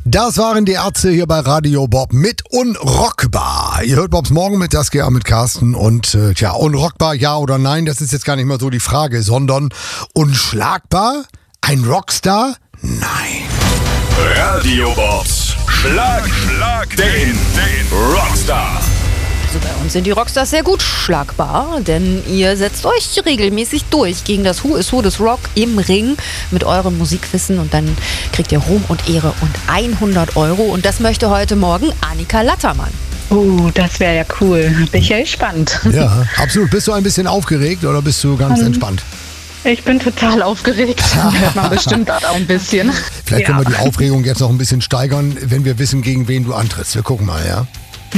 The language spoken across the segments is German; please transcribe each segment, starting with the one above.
Das waren die Ärzte hier bei Radio Bob mit Unrockbar. Ihr hört Bobs Morgen mit Saskia, mit Carsten und unrockbar, ja oder nein, das ist jetzt gar nicht mal so die Frage, sondern unschlagbar? Ein Rockstar? Nein. Radio Bobs Schlag den Rockstar. Also bei uns sind die Rockstars sehr gut schlagbar, denn ihr setzt euch regelmäßig durch gegen das Who is Who des Rock im Ring mit eurem Musikwissen und dann kriegt ihr Ruhm und Ehre und 100 Euro und das möchte heute Morgen Annika Lattermann. Das wäre ja cool. Bin ich ja gespannt. Ja, absolut. Bist du ein bisschen aufgeregt oder bist du ganz entspannt? Ich bin total aufgeregt. Hört man bestimmt auch ein bisschen. Vielleicht können wir die Aufregung jetzt noch ein bisschen steigern, wenn wir wissen, gegen wen du antrittst. Wir gucken mal, ja?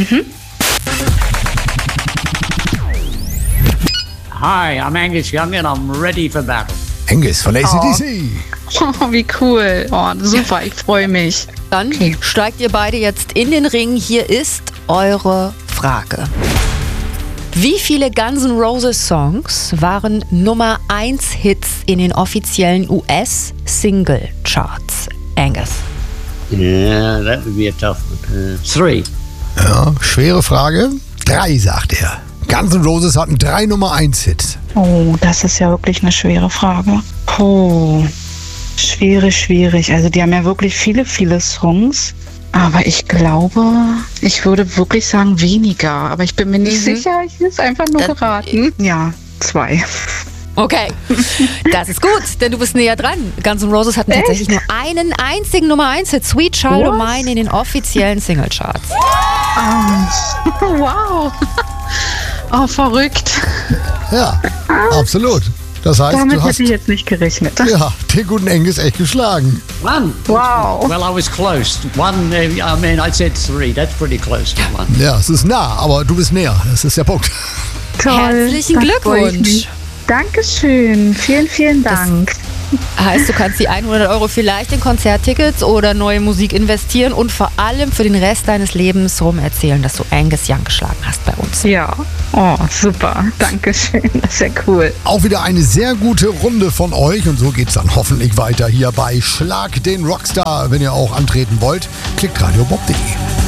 Hi, I'm Angus Young and I'm ready for battle. Angus von AC/DC. Oh, wie cool. Oh, super, ich freue mich. Dann steigt ihr beide jetzt in den Ring. Hier ist eure Frage. Wie viele Guns N' Roses Songs waren Nummer 1 Hits in den offiziellen US-Single-Charts? Angus. Yeah, that would be a tough one. 3. Ja, schwere Frage. 3, sagt er. Guns N' Roses hatten 3 Nummer 1 Hits. Oh, das ist ja wirklich eine schwere Frage. Oh, schwierig. Also die haben ja wirklich viele Songs. Aber ich glaube, ich würde wirklich sagen weniger. Aber ich bin mir nicht sicher. Ich will es einfach nur geraten. Ja, 2. Okay, das ist gut, denn du bist näher dran. Guns N' Roses hatten tatsächlich nur einen einzigen Nummer 1 Hit, Sweet Child O' Mine, in den offiziellen Singlecharts. Wow. Oh, verrückt. Ja, absolut. Das heißt, Damit du hast hätte ich jetzt nicht gerechnet. den guten Angus echt geschlagen. 1. Wow. Well, I was close. 1, I said 3. That's pretty close to 1. Ja, es ist nah, aber du bist näher. Das ist der Punkt. Toll. Herzlichen das freue ich Glückwunsch. mich. Dankeschön. Vielen Dank. Heißt, du kannst die 100 Euro vielleicht in Konzerttickets oder neue Musik investieren und vor allem für den Rest deines Lebens rum erzählen, dass du Angus Young geschlagen hast bei uns. Ja. Oh, super. Dankeschön. Das ist ja cool. Auch wieder eine sehr gute Runde von euch und so geht's dann hoffentlich weiter hier bei Schlag den Rockstar. Wenn ihr auch antreten wollt, klickt radiobob.de.